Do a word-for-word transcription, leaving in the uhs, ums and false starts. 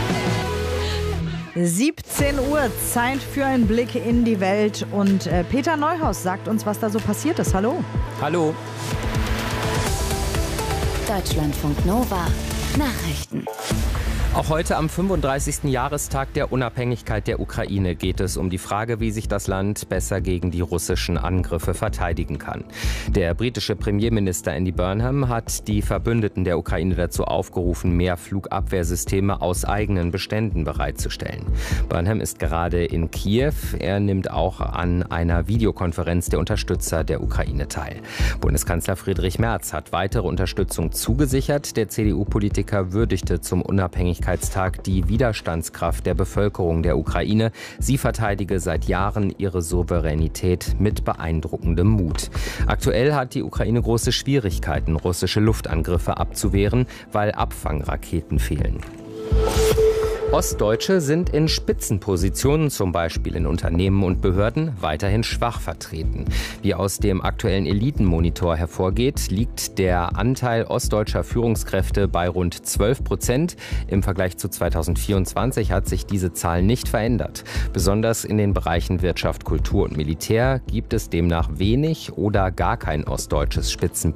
siebzehn Uhr, Zeit für einen Blick in die Welt. Und äh, Peter Neuhaus sagt uns, was da so passiert ist. Hallo. Hallo. Deutschlandfunk Nova. Nachrichten. Auch heute am fünfunddreißigsten Jahrestag der Unabhängigkeit der Ukraine geht es um die Frage, wie sich das Land besser gegen die russischen Angriffe verteidigen kann. Der britische Premierminister Andy Burnham hat die Verbündeten der Ukraine dazu aufgerufen, mehr Flugabwehrsysteme aus eigenen Beständen bereitzustellen. Burnham ist gerade in Kiew. Er nimmt auch an einer Videokonferenz der Unterstützer der Ukraine teil. Bundeskanzler Friedrich Merz hat weitere Unterstützung zugesichert. Der C D U-Politiker würdigte zum Unabhängigkeitstag die Widerstandskraft der Bevölkerung der Ukraine. Sie verteidige seit Jahren ihre Souveränität mit beeindruckendem Mut. Aktuell hat die Ukraine große Schwierigkeiten, russische Luftangriffe abzuwehren, weil Abfangraketen fehlen. Ostdeutsche sind in Spitzenpositionen, zum Beispiel in Unternehmen und Behörden, weiterhin schwach vertreten. Wie aus dem aktuellen Elitenmonitor hervorgeht, liegt der Anteil ostdeutscher Führungskräfte bei rund zwölf Prozent. Im Vergleich zu zweitausendvierundzwanzig hat sich diese Zahl nicht verändert. Besonders in den Bereichen Wirtschaft, Kultur und Militär gibt es demnach wenig oder gar kein ostdeutsches Spitzenpersonal.